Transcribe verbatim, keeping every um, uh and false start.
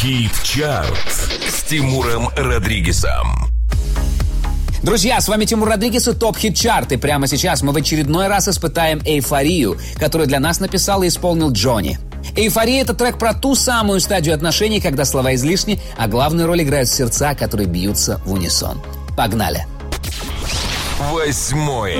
Хит-чарт с Тимуром Родригезом. Друзья, с вами Тимур Родригез и ТОП Хит Чарт. И прямо сейчас мы в очередной раз испытаем эйфорию, которую для нас написал и исполнил Джонни. Эйфория — это трек про ту самую стадию отношений, когда слова излишни, а главную роль играют сердца, которые бьются в унисон. Погнали! Восьмое